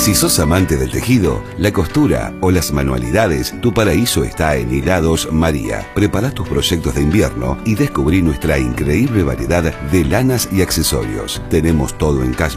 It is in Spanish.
Si sos amante del tejido, la costura o las manualidades, tu paraíso está en Hilados María. Prepara tus proyectos de invierno y descubrí nuestra increíble variedad de lanas y accesorios. Tenemos todo en cashmere